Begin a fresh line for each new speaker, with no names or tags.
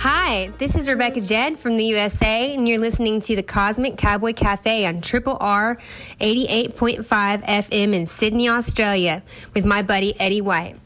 Hi, this is Rebecca Jed from the USA, and you're listening to the Cosmic Cowboy Cafe on Triple R 88.5 FM in Sydney, Australia, with my buddy Eddie White.